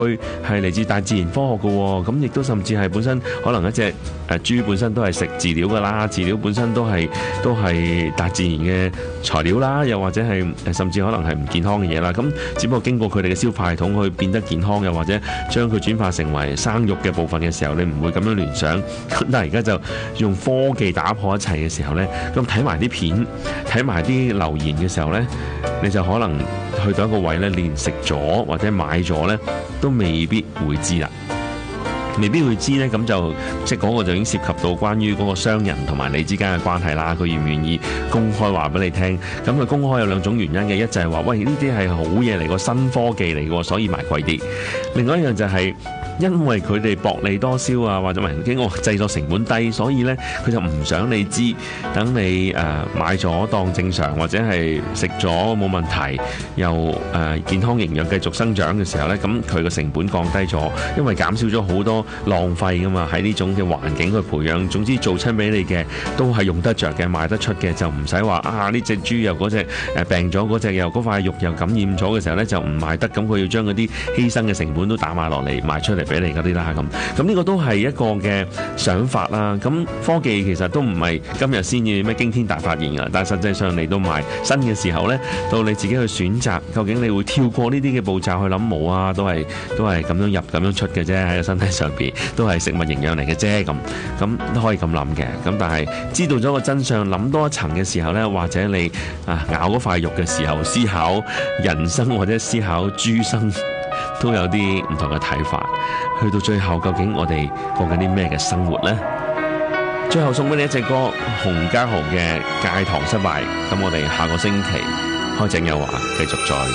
佢係嚟自大自然科學嘅喎，咁亦都甚至係本身可能一隻豬本身都係食飼料㗎啦，飼料本身都係大自然嘅材料啦，又或者係甚至可能係唔健康嘅嘢啦。咁只不過經過佢哋嘅消化系統去變得健康，又或者將佢轉化成為生肉嘅部分嘅時候，你唔會咁樣聯想。咁但係而家就用科技打破一切嘅時候呢，咁睇埋啲片，睇埋啲留言嘅時候呢，你就可能去到一個位呢，連食咗或者買咗呢，都未必會知啦。未必會知呢，咁就即係嗰個就已經涉及到關於嗰個商人同埋你之間嘅關係啦。佢願唔願意公開話俾你聽？咁佢公開有兩種原因嘅，一就係話喂，呢啲係好嘢嚟個新科技嚟個，所以賣貴啲。另外一樣就係因為佢哋薄利多銷啊，或者經過製作成本低，所以呢，佢就唔想你知，等你買咗當正常，或者係食咗冇問題，又健康營養繼續生長嘅時候呢，咁佢個成本降低咗，因為減少咗好多浪費噶嘛，喺呢種嘅環境去培養，總之做親俾你嘅都係用得着嘅，賣得出嘅，就唔使話呢隻豬又嗰隻病咗，嗰隻又嗰塊肉又感染咗嘅時候呢，就唔賣得，咁佢要將嗰啲犧牲嘅成本都打埋落嚟賣出嚟俾你嗰啲啦，咁呢個都係一個嘅想法啦。咁科技其實都唔係今日先至咩驚天大發現㗎，但係實際上嚟到賣新嘅時候呢，到你自己去選擇，究竟你會跳過呢啲嘅步驟去諗冇啊？都係咁樣入咁樣出嘅啫，喺個身體上邊都係食物營養嚟嘅啫，咁都可以咁諗嘅。咁但係知道咗個真相，諗多一層嘅時候呢，或者你咬嗰塊肉嘅時候，思考人生或者思考豬生，都有啲唔同嘅睇法。去到最後，究竟我哋過緊啲咩嘅生活呢？最後送俾你一隻歌，洪嘉豪嘅《戒糖失敗》。咁我哋下個星期開正有話繼續再